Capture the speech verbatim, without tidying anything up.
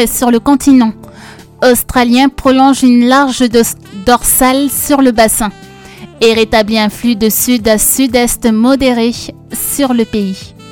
et sur le continent australien prolonge une large dorsale sur le bassin et rétablit un flux de sud à sud-est modéré sur le pays.